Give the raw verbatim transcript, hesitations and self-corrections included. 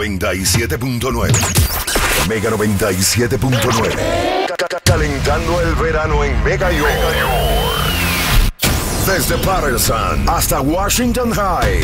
noventa y siete punto nueve. Mega noventa y siete punto nueve. Calentando el verano en Mega York. Desde Patterson hasta Washington High.